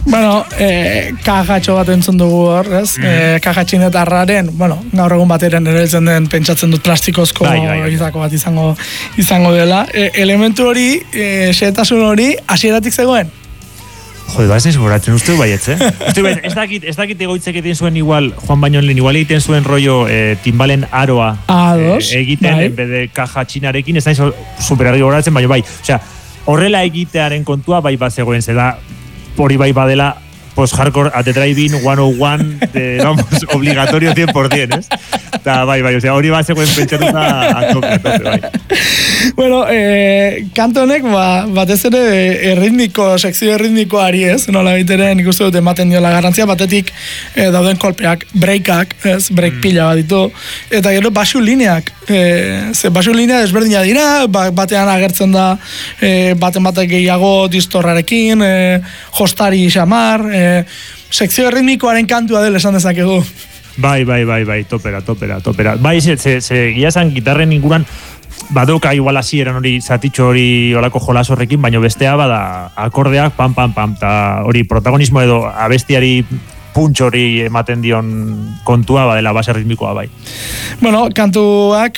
Bueno, kajatxo bat entzun dugu hor, ez? Kajatxinetarraren, bueno, gaur egun bateren erabiltzen den pentsatzen dut plastikozko izako bat izango dela. Elementu hori, xehetasun hori, hasieratik zegoen? Jode, ez naiz goratzen, uste baietz, Ez dakit egoitzek egiten zuen igual, Juan Bañolen igual egiten zuen rollo timbalen aroa egiten, en vez de kaja txinarekin, ez naiz superarri goratzen, baina bai. Osea, horrela egitearen kontua bai bat zegoen, zela hori bai badela post-hardcore at the drive-in 101 vamos, obligatorio 100%, ¿es? Eta bai, o sea, hori bat zegoen pentsatuta a tope, bai. Bueno, kantonek batez ere sekzio erritmikoari ez, nola bitere nik uste dut ematen diola garrantzia, batetik dauden kolpeak, breakak, ez, break pila bat ditu, eta gero basu lineak, ze basu linea desberdina dira, batean agertzen da baten batek gehiago distorrarekin, jostari xamar, sekzio erritmikoaren kantua dela esan dezakegu. Bai, topera. Bai, ze giazan gitarren inguruan badoka igual hasieran hori zatitxo hori olako jolas horrekin, baina bestea bada akordeak pam, ta hori protagonismo edo abestiari punch hori ematen dion kontua badela base ritmikoa bai. Bueno, kantuak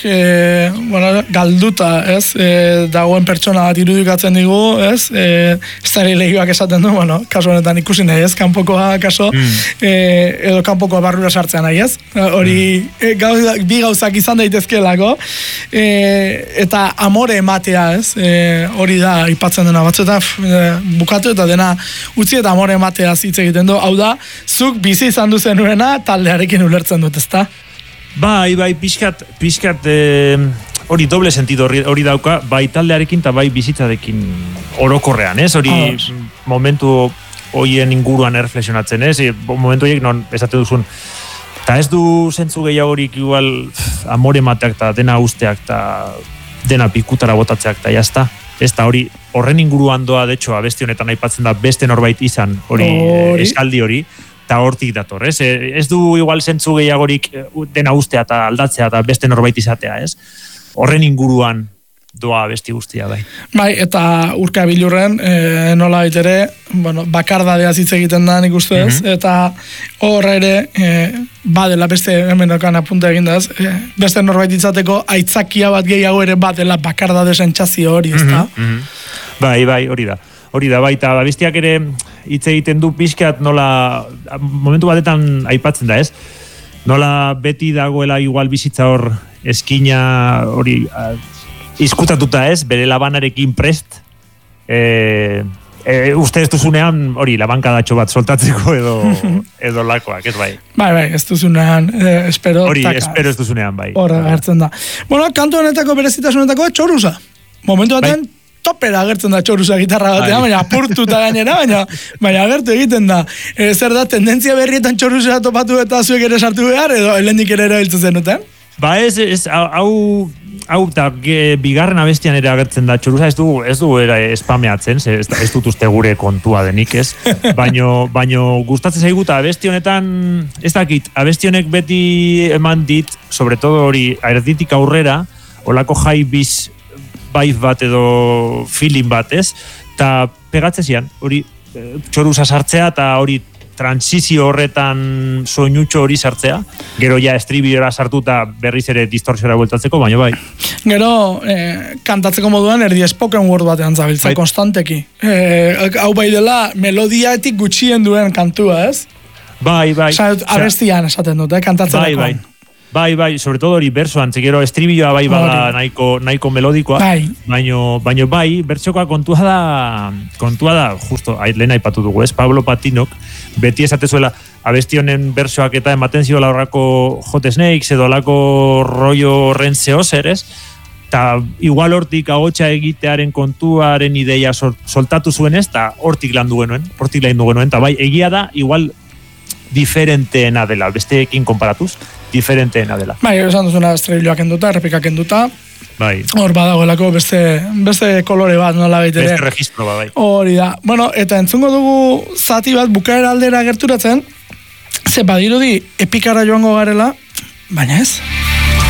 galduta, ez? Dagoen pertsona bat irudikatzen digu, ez? Estari lehioak esaten du, bueno, kasu honetan ikusi nahi, ez? Kanpokoa kaso, edo kanpokoa barrura sartzea nahi, ez? Hori, bi gauzak izan daitezkelako, eta amore ematea, ez? Hori da, ipatzen dena batzuetan, bukatu eta dena utzi eta amore ematea hitz egiten du, hau da, zuk bizi izan duzenuena taldearekin ulertzen dut, ezta? Bai, pixkat hori doble sentido hori dauka, bai taldearekin eta bai bizitzarekin orokorrean, ez? Hori momentu horien inguruan erreflexionatzen, ez? Momentu horiek non esaten duzun, eta ez du zentzu gehiagorik igual amore mateak eta dena usteak eta dena pikutara botatzeak eta jazta. Ez da hori horren inguruan doa, de hecho, abesti honetan aipatzen da beste norbait izan hori eskaldi hori, eta hortik dator, ez? Ez du igual zentzu gehiagorik dena ustea eta aldatzea eta beste norbait izatea, ez? Horren inguruan doa besti guztia, bai. Bai, eta Urka Bilurren, nola baitere, bueno, bakardadeaz hitz egiten da nik uste ez, eta horre ere, badela beste hemen apunta egin da, beste norbait izateko aitzakia bat gehiago ere badela bakardade sentsazio hori, ez da? Bai, hori da, bai, eta bestiak ere hitz egiten du pixkat nola, momentu batetan aipatzen da, ez? Nola beti dagoela igual bizitza hor eskina hori izkutatuta, ez? Bere labanarekin prest, uste ez duzunean hori labankadatxo bat soltatzeko edo lakoak, ez bai? Bai, ez duzunean, espero. Hori, espero ez duzunean, bai. Horra gertzen da. Bueno, kantu honetako berezitasunetako txorusa. Momentu batean, topera agertzen da txorusa gitarra batean, baina apurtuta gainera, baina agertu egiten da. Zer da, tendentzia berrietan txorusa topatu eta zuek ere sartu behar, edo helendik ere erabiltzen zenuten? Ba ez, hau eta bigarren abestian ere agertzen da txorusa, ez du espameatzen, ez dut uste gure kontua denik, ez? Baino gustatzen zaigu eta abesti honetan, ez dakit, abesti honek beti eman dit, sobre todo hori, erditik aurrera, olako high biz vibe bat edo feeling bat, ez? Eta pegatzen zian, hori txorusa sartzea eta hori transizio horretan soinutxo hori sartzea, gero ja estribiora sartuta berriz ere distorsiora bueltatzeko, baina bai. Gero, kantatzeko moduan erdi spoken word batean zabiltza, konstanteki. Hau bai dela, melodiaetik gutxien duen kantua, ez? Bai. Abestian esaten dut, kantatzeko. Bai, sobre todo hori bersoan, gero estribilloa bai bada nahiko melodikoa, baino bai, bertsokoa kontua da, justo, lehen aipatu dugu, ez? Pablo Patinok, beti esatezuela, abesti honen bersoak eta ematen ziola horrako Hot Snakes edo horrako rollo horren zehozer, ez? Eta igual hortik agotxa egitearen kontuaren ideia soltatu zuen ez, eta hortik lan genuen, eta bai, egia da, igual diferenteena dela, besteekin konparatuz, diferenteena dela. Bai, esan duzuna estribilloak enduta, errepikak enduta, bai. Hor badagoelako beste kolore bat, nola baitere. Beste registro bat, bai. Hori da. Bueno, eta entzungo dugu zati bat bukaera aldera gerturatzen, ze badirudi epikara joango garela, baina ez.